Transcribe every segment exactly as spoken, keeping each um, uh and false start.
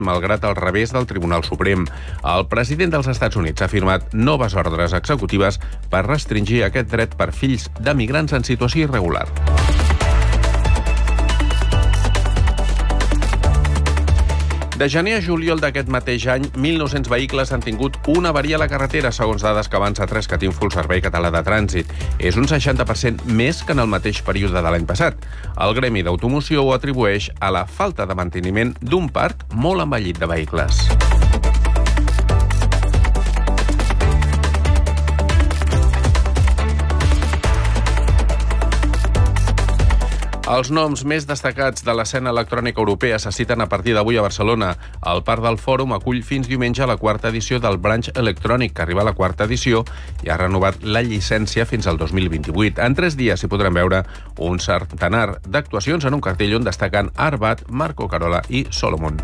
malgrat el revés del Tribunal Suprem. El president dels Estats Units ha firmat noves ordres executives per restringir aquest dret per fills de migrants en situació irregular. De gener a juliol d'aquest mateix any, mil nou-cents vehicles han tingut una avaria a la carretera, segons dades que avança Trescat Info, el Servei Català de Trànsit. És un seixanta per cent més que en el mateix període de l'any passat. El Gremi d'Automoció ho atribueix a la falta de manteniment d'un parc molt envellit de vehicles. Els noms més destacats de l'escena electrònica europea se citen a partir d'avui a Barcelona. El Parc del Fòrum acull fins diumenge la quarta edició del Branch Electrònic, que arriba a la quarta edició i ha renovat la llicència fins al dos mil vint-i-vuit. En tres dies s'hi podran veure un centenar d'actuacions en un cartell on destaquen Arbat, Marco Carola i Solomon.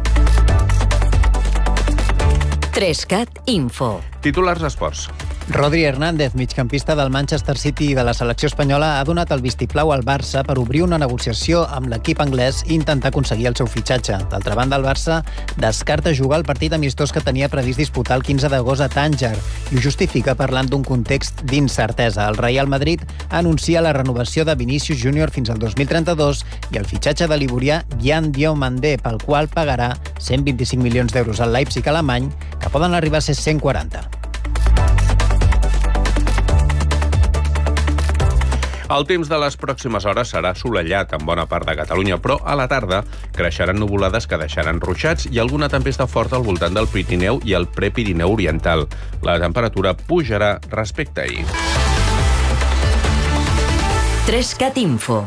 Trescat Info. Titulars d'esports. Rodri Hernández, migcampista del Manchester City i de la selecció espanyola, ha donat el vistiplau al Barça per obrir una negociació amb l'equip anglès i intentar aconseguir el seu fitxatge. D'altra banda, el Barça descarta jugar el partit amistós que tenia previst disputar el quinze d'agost a Tànger i ho justifica parlant d'un context d'incertesa. El Real Madrid anuncia la renovació de Vinícius Júnior fins al dos mil trenta-dos i el fitxatge de l'ivorià Yan Diomandé, pel qual pagarà cent vint-i-cinc milions d'euros al Leipzig alemany, que poden arribar a ser cent quaranta. El temps de les pròximes hores serà assolellat en bona part de Catalunya, però a la tarda creixeran nuvolades que deixaran ruixats i alguna tempesta forta al voltant del Pirineu i el Prepirineu oriental. La temperatura pujarà respecte a ahir. Trescat Info.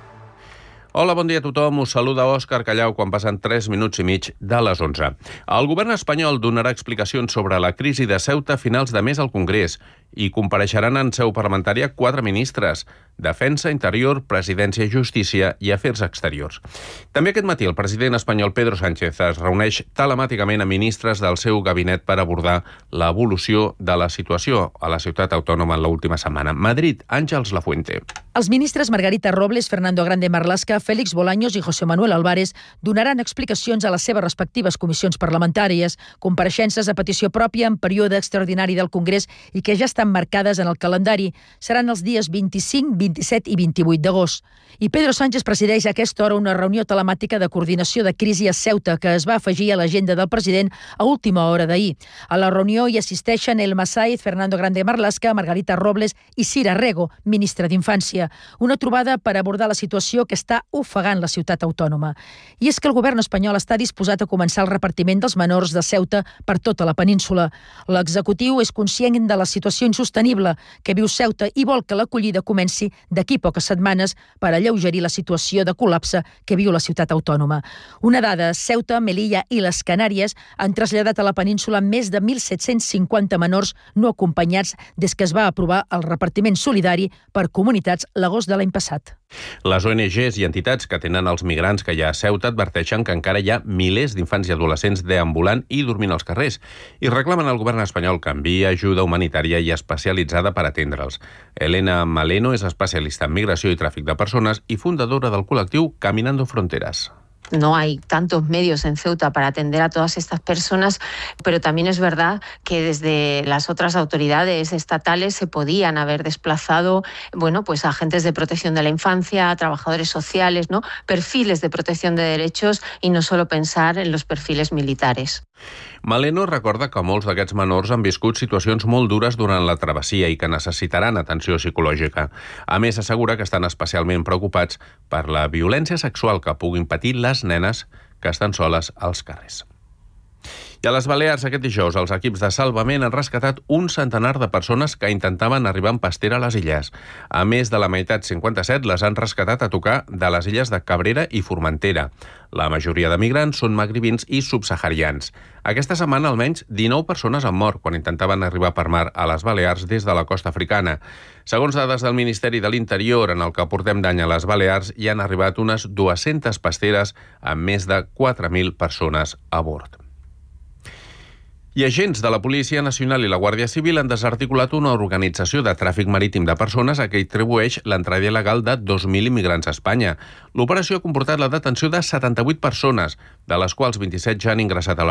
Hola, bon dia a tothom. Us saluda Òscar Callau quan passen tres minuts i mig de les onze. El govern espanyol donarà explicacions sobre la crisi de Ceuta a finals de mes al Congrés i compareixeran en seu parlamentària quatre ministres: Defensa, Interior, Presidència i Justícia i Afers Exteriors. També aquest matí el president espanyol Pedro Sánchez es reuneix telemàticament amb ministres del seu gabinet per abordar l'evolució de la situació a la ciutat autònoma en l'última setmana. Madrid, Àngels Lafuente. Els ministres Margarita Robles, Fernando Grande Marlaska, Félix Bolaños i José Manuel Álvarez donaran explicacions a les seves respectives comissions parlamentàries, compareixences a petició pròpia en període extraordinari del Congrés i que ja estan marcades en el calendari. Seran els dies vint-i-cinc, vint-i-set i vint-i-vuit d'agost. I Pedro Sánchez presideix a aquesta hora una reunió telemàtica de coordinació de crisi a Ceuta que es va afegir a l'agenda del president a última hora d'ahir. A la reunió hi assisteixen Elma Saiz, Fernando Grande Marlaska, Margarita Robles i Cira Rego, ministra d'Infància. Una trobada per abordar la situació que està ofegant la ciutat autònoma. I és que el govern espanyol està disposat a començar el repartiment dels menors de Ceuta per tota la península. L'executiu és conscient de la situació insostenible que viu Ceuta i vol que l'acollida comenci d'aquí poques setmanes per alleugerir la situació de col·lapse que viu la ciutat autònoma. Una dada: Ceuta, Melilla i les Canàries han traslladat a la península més de mil set-cents cinquanta menors no acompanyats des que es va aprovar el repartiment solidari per comunitats l'agost de l'any passat. Les O N Ges i entitats que tenen els migrants que hi ha a Ceuta adverteixen que encara hi ha milers d'infants i adolescents deambulant i dormint als carrers i reclamen al govern espanyol que enviï ajuda humanitària i especialitzada per atendre'ls. Elena Maleno és especialista en migració i tràfic de persones i fundadora del col·lectiu Caminando Fronteras. No hay tantos medios en Ceuta para atender a todas estas personas, pero también es verdad que desde las otras autoridades estatales se podían haber desplazado, bueno, pues agentes de protección de la infancia, trabajadores sociales, ¿no? Perfiles de protección de derechos y no solo pensar en los perfiles militares. Maleno recorda que molts d'aquests menors han viscut situacions molt dures durant la travessia i que necessitaran atenció psicològica. A més, assegura que estan especialment preocupats per la violència sexual que puguin patir les nenes que estan soles als carrers. I a les Balears aquest dijous els equips de salvament han rescatat un centenar de persones que intentaven arribar en pastera a les illes. A més de la meitat, cinquanta-set, les han rescatat a tocar de les illes de Cabrera i Formentera. La majoria de migrants són magribins i subsaharians. Aquesta setmana almenys dinou persones han mort quan intentaven arribar per mar a les Balears des de la costa africana. Segons dades del Ministeri de l'Interior, en el que portem d'any a les Balears hi han arribat unes dues-centes pasteres amb més de quatre mil persones a bord. I agents de la Policia Nacional i la Guàrdia Civil han desarticulat una organització de tràfic marítim de persones a què atribueix l'entrada il·legal de dos mil immigrants a Espanya. L'operació ha comportat la detenció de setanta-vuit persones, de les quals vint-i-set ja han ingressat a la